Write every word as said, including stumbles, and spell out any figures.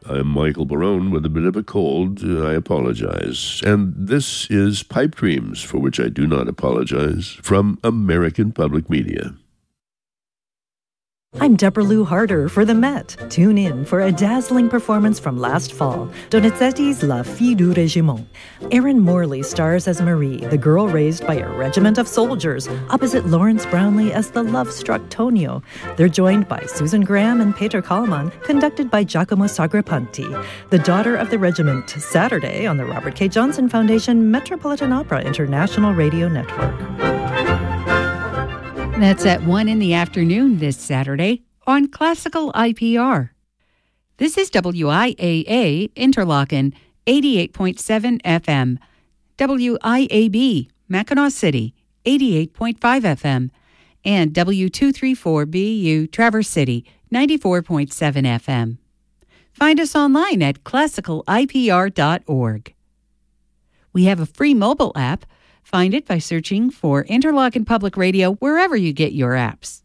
I'm Michael Barone with a bit of a cold. Uh, I apologize. And this is Pipe Dreams, for which I do not apologize, from American Public Media. I'm Deborah Lou Harder for the Met. Tune in for a dazzling performance from last fall, Donizetti's La Fille du Régiment. Erin Morley stars as Marie, the girl raised by a regiment of soldiers, opposite Lawrence Brownlee as the love-struck Tonio. They're joined by Susan Graham and Peter Kallman, conducted by Giacomo Sagrapanti. The Daughter of the Regiment, Saturday on the Robert K. Johnson Foundation Metropolitan Opera International Radio Network. That's at one in the afternoon this Saturday on Classical I P R. This is W I A A Interlaken, eighty-eight point seven F M. W I A B Mackinac City, eighty-eight point five F M. And W two thirty-four B U Traverse City, ninety-four point seven F M. Find us online at classical I P R dot org. We have a free mobile app. Find it by searching for Interlaken Public Radio wherever you get your apps.